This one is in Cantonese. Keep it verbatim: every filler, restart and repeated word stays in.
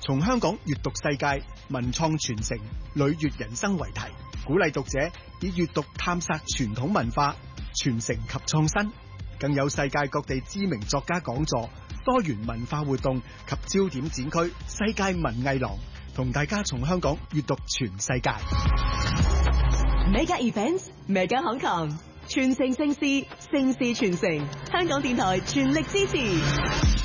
從香港閱讀世界、文創傳承、旅悅人生為題，鼓勵讀者以閱讀探索傳統文化、傳承及創新，更有世界各地知名作家講座、多元文化活動及焦點展區、世界文藝廊，同大家從香港閱讀全世界。 Mega Events Mega Hong Kong， 傳承盛事，盛事傳承，香港電台全力支持。